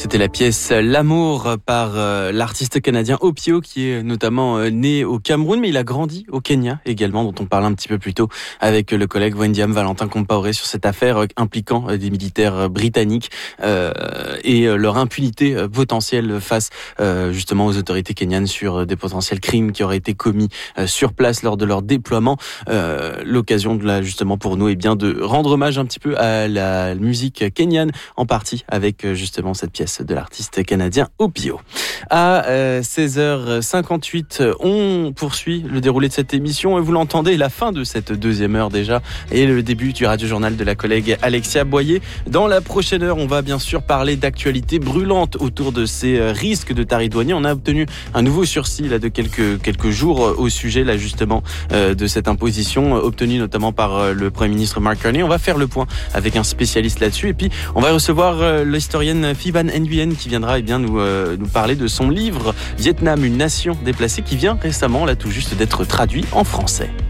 C'était la pièce L'amour par l'artiste canadien Opio qui est notamment né au Cameroun mais il a grandi au Kenya également, dont on parlait un petit peu plus tôt avec le collègue Wendiam Valentin Compaoré sur cette affaire impliquant des militaires britanniques et leur impunité potentielle face justement aux autorités kenyanes sur des potentiels crimes qui auraient été commis sur place lors de leur déploiement. L'occasion de là justement pour nous de rendre hommage un petit peu à la musique kenyane, en partie avec justement cette pièce de l'artiste canadien Opio. À 16h58, on poursuit le déroulé de cette émission et vous l'entendez, la fin de cette deuxième heure déjà et le début du radio-journal de la collègue Alexia Boyer. Dans la prochaine heure, on va bien sûr parler d'actualités brûlantes autour de ces risques de tarifs douaniers. On a obtenu un nouveau sursis là, de quelques jours au sujet là, justement de cette imposition obtenue notamment par le Premier ministre Mark Carney. On va faire le point avec un spécialiste là-dessus et puis on va recevoir l'historienne Phi Van Nguyen qui viendra nous parler de son livre Vietnam, une nation déplacée qui vient récemment là tout juste d'être traduit en français.